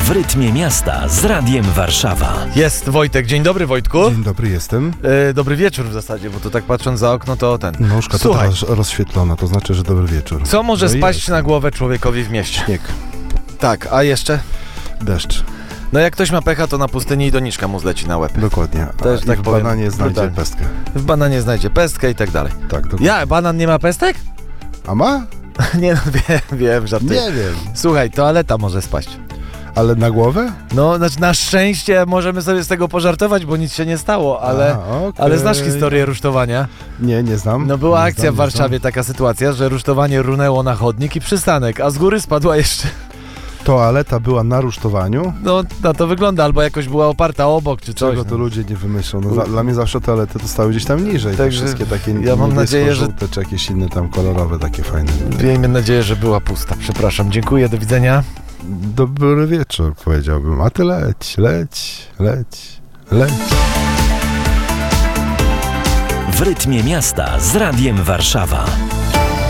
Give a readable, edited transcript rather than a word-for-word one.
W rytmie miasta z Radiem Warszawa. Jest Wojtek. Dzień dobry, Wojtku. Dzień dobry, jestem. Dobry wieczór w zasadzie, bo to tak patrząc za okno to ten. Nóżka to Słuchaj, teraz rozświetlona, to znaczy, że dobry wieczór. co może No i spaść jest. na głowę człowiekowi w mieście? Śnieg, Tak, a jeszcze? deszcz, No jak ktoś ma pecha, to na pustyni i doniczka mu zleci na łeb. dokładnie. Też I tak w powiem bananie znajdzie brutalnie. pestkę. W bananie znajdzie pestkę i tak dalej. Tak, dokładnie. Ja, banan nie ma pestek? A ma? Nie, no wiem, żartuję. Nie wiem. Słuchaj, toaleta może spaść. Ale na głowę? No, znaczy na szczęście możemy sobie z tego pożartować, bo nic się nie stało, ale... Aha, okej. Ale znasz historię rusztowania? Nie znam. No była Nie akcja znam, w Warszawie, taka sytuacja, że rusztowanie runęło na chodnik i przystanek, a z góry spadła jeszcze... Toaleta była na rusztowaniu. No, na to wygląda, albo jakoś była oparta obok, czy coś. Czego to no. ludzie nie wymyślą? No, dla mnie zawsze toalety to stały gdzieś tam niżej. Te Także wszystkie takie ja mam nadzieję, że- żółte, czy jakieś inne tam kolorowe, takie fajne. Miejmy nadzieję, że była pusta. Przepraszam, dziękuję, do widzenia. Dobry wieczór, powiedziałbym. A ty leć. W rytmie miasta z Radiem Warszawa.